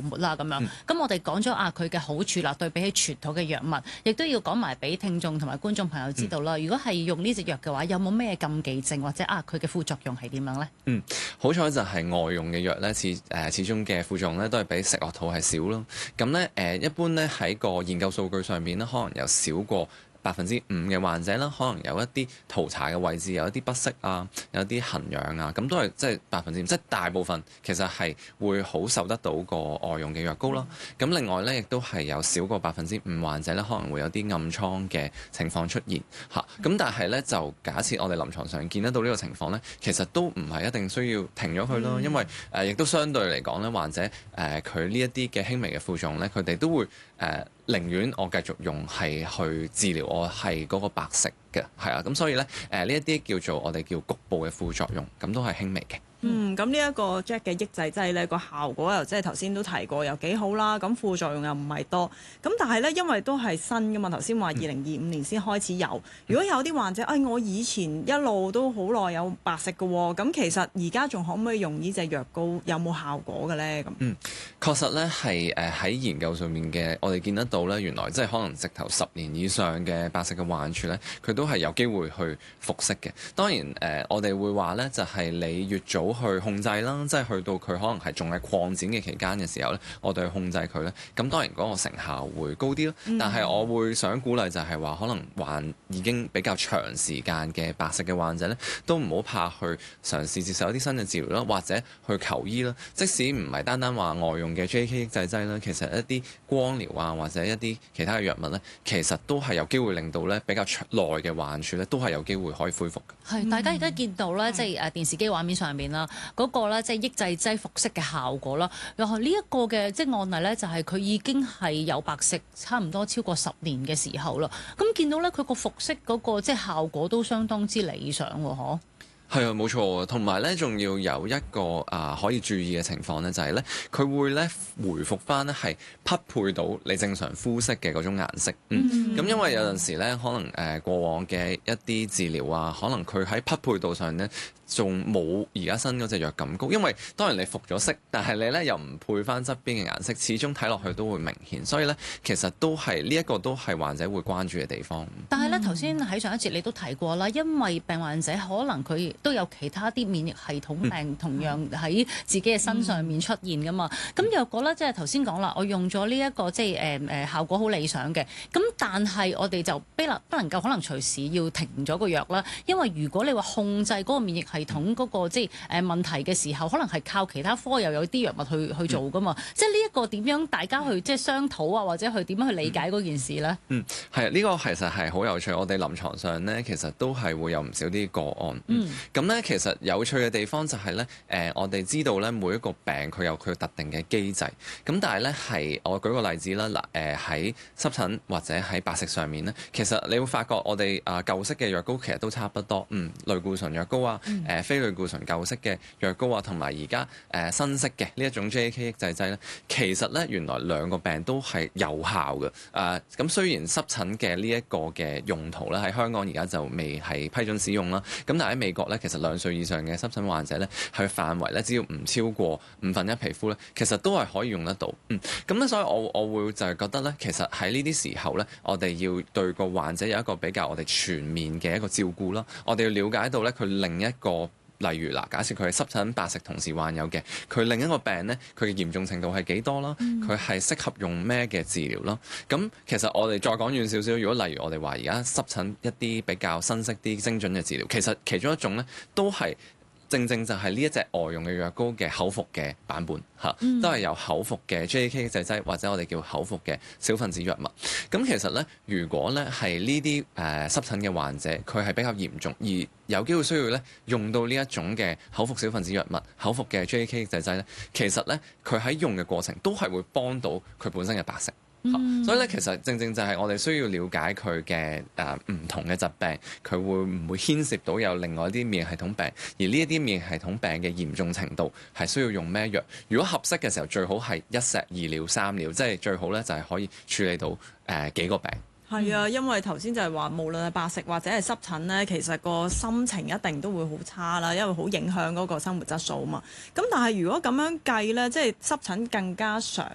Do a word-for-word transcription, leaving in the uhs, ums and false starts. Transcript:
沫啦咁樣。咁、嗯、我哋講咗啊佢嘅好處啦，對比起傳統嘅藥物，亦都要講埋俾聽眾同埋觀眾朋友知道啦。嗯、如果係用呢隻藥嘅話，有冇咩禁忌症或者啊佢嘅副作用係點樣咧？ 嗯，好彩就係外用嘅藥咧，始誒、呃、始終嘅副作用咧都係比食落肚係少咯。咁咧誒一般咧喺個研究數據上邊咧，可能有少過百分之五嘅患者啦，可能有一啲塗搽嘅位置有一啲不適啊，有啲痕癢啊，咁都係即係百分之五，即係大部分其實係會好受得到個外用嘅藥膏啦。咁另外咧，亦都係有少過百分之五患者咧，可能會有啲暗瘡嘅情況出現嚇。咁但係咧，就假設我哋臨床上見得到呢個情況咧，其實都唔係一定需要停咗佢咯，嗯、因為誒亦、呃、都相對嚟講咧，患者誒佢呢一啲嘅輕微嘅副作用咧，佢哋都會誒。呃寧願我繼續用係去治療我係嗰個白色嘅，係啊，咁所以咧誒呢一啲、呃、叫做我哋叫局部嘅副作用，咁都係輕微嘅。 嗯，咁呢一個 J A K 嘅抑制劑咧，個效果又即係頭先都提過，又幾好啦。咁副作用又唔係多。咁但係咧，因為都係新噶嘛，頭先話二零二五年先開始有。嗯、如果有啲患者，哎，我以前一路都好耐有白色嘅喎，咁其實而家仲可唔可以用呢隻藥膏？有冇效果嘅咧？咁嗯，確實咧係誒喺研究上面嘅，我哋見得到咧，原來即係可能直頭十年以上嘅白色嘅患處咧，佢都係有機會去復色嘅。當然誒、呃，我哋會話咧，就係、是、你越早去控制啦，即係去到佢可能係仲係擴展嘅期間嘅時候咧，我哋去控制佢咧，咁當然嗰個成效會高啲咯。嗯、但係我會想鼓勵就係話，可能患已經比較長時間嘅白色嘅患者咧，都唔好怕去嘗試接受一啲新嘅治療啦，或者去求醫啦。即使唔係單單話外用嘅 J A K 抑制劑啦，其實一啲光療啊，或者一啲其他嘅藥物咧，其實都係有機會令到咧比較長耐嘅患處咧，都係有機會可以恢復嘅。 係、嗯，大家而家見到咧，即係誒電視機畫面上面啦。嗰個咧即係抑制劑復色嘅效果啦，然後呢一個嘅即係案例咧，就係佢已經係有白色差唔多超過十年嘅時候啦。咁見到咧佢個復色嗰個即係效果都相當之理想喎，嗬。 係啊，冇錯，同埋咧仲要有一個啊、呃、可以注意嘅情況咧，就係咧佢會咧回復翻咧係匹配到你正常膚色嘅嗰種顏色。嗯，咁、嗯、因為有陣時咧可能誒、呃、過往嘅一啲治療啊，可能佢喺匹配度上咧，仲冇而家新嗰隻藥咁高，因為當然你復咗色，但係你咧又唔配翻側邊嘅顏色，始終睇落去都會明顯，所以咧其實都係呢一個都係患者會關注嘅地方。 但係咧頭先喺上一節你都提過啦，因為病患者可能佢都有其他啲免疫系統病同樣喺自己嘅身上面出現噶嘛。咁、嗯、若果咧即係頭先講啦，我用咗呢一個即係誒誒效果好理想嘅，咁但係我哋就不能不能夠可能隨時要停咗個藥啦，因為如果你話控制嗰個免疫系統嗰個即係誒問題嘅時候，可能係靠其他科又有啲藥物去去做噶嘛，嗯、即係呢一個點樣大家去即係商討啊，或者去點樣去理解嗰件事咧？嗯， 係啊，呢個其實係好有趣。我哋臨床上咧，其實都係會有唔少啲個案。嗯，咁咧其實有趣嘅地方就係咧，誒我哋知道咧每一個病佢有佢特定嘅機制。咁但係咧係我舉個例子啦，嗱誒喺濕疹或者喺白色上面咧，其實你會發覺我哋啊舊式嘅藥膏其實都差不多。嗯，類固醇藥膏啊，誒、嗯。誒非類固醇舊式嘅藥膏啊，同埋而家誒新式嘅呢一種 J A K 抑制劑咧，其實咧原來兩個病都係有效嘅。誒、呃、咁雖然濕疹嘅呢一個嘅用途咧喺香港而家就未係批准使用啦，咁但係喺美國咧，其實兩歲以上嘅濕疹患者咧，佢範圍咧只要唔超過五分一皮膚咧，其實都係可以用得到。嗯，咁咧所以我我會就係覺得咧，其實喺呢啲時候咧，我哋要對個患者有一個比較我哋全面嘅一個照顧啦，我哋要了解到咧佢另一個。例如嗱，假設佢係濕疹、白色同時患有嘅，佢另一個病咧，佢嘅嚴重程度係幾多啦？佢係適合用咩嘅治療啦？咁其實我哋再講遠少少，如果例如我哋話而家濕疹一啲比較新式啲精準嘅治療，其實其中一種咧都係。正正就係呢一隻外用嘅藥膏嘅口服嘅版本嚇，嗯、都係由口服嘅 J A K 抑制劑或者我哋叫口服嘅小分子藥物。咁其實咧，如果咧係呢啲誒濕疹嘅患者，佢係比較嚴重，而有機會需要咧用到呢一種嘅口服小分子藥物、口服嘅 J A K 抑制劑咧，其實咧佢喺用嘅過程都係會幫到佢本身嘅白色。嗯、所以咧，其實正正就係我哋需要了解佢嘅誒唔同嘅疾病，佢會唔會牽涉到有另外一啲免疫系統病，而呢一啲免疫系統病嘅嚴重程度係需要用咩藥？如果合適嘅時候，最好係一石二鳥三鳥，即係最好咧就係可以處理到誒、呃、幾個病。 係啊，因為頭先就係話，無論係白色或者係濕疹咧，其實個心情一定都會好差啦，因為好影響嗰個生活質素啊嘛。咁但係如果咁樣計咧，即係濕疹更加常